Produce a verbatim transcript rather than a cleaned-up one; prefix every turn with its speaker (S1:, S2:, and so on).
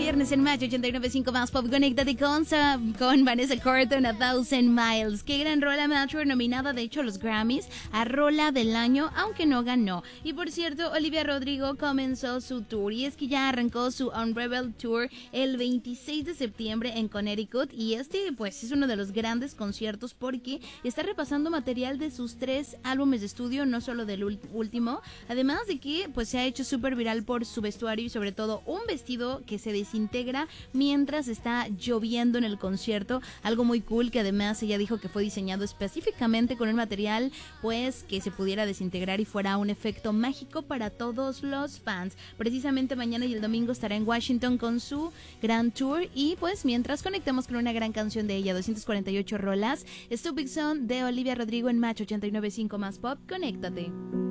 S1: viernes en Match ochenta y nueve punto cinco más Pop. Conéctate con, con Vanessa Carlton, A Thousand Miles. Qué gran rola, Match, nominada de hecho a los Grammys a rola del año, aunque no ganó. Y por cierto, Olivia Rodrigo comenzó su tour y es que ya arrancó su Unravel Tour el veintiséis de septiembre en Connecticut, y este pues es uno de los grandes conciertos porque está repasando material de sus tres álbumes de estudio, no solo del último, además de que pues se ha hecho súper viral por su vestuario y sobre todo un vestido que se desintegra mientras está lloviendo en el concierto, algo muy cool que además ella dijo que fue diseñado específicamente con un material pues que se pudiera desintegrar y fuera un efecto mágico para todos los fans. Precisamente mañana y el domingo estará en Washington con su gran tour, y pues mientras conectemos con una gran canción de ella, doscientas cuarenta y ocho rolas, Stupid Son de Olivia Rodrigo en Match ochenta y nueve punto cinco más Pop. Conéctate.